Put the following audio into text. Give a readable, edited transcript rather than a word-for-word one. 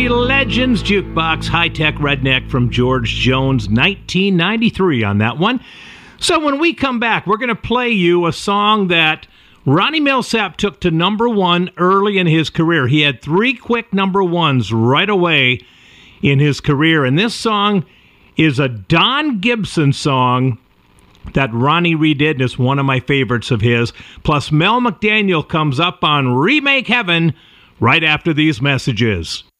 Country Legends Jukebox, high-tech redneck from George Jones, 1993 on that one. So when we come back, we're going to play you a song that Ronnie Milsap took to number one early in his career. He had 3 quick number ones right away in his career. And this song is a Don Gibson song that Ronnie redid, and it's one of my favorites of his. Plus, Mel McDaniel comes up on Remake Heaven right after these messages.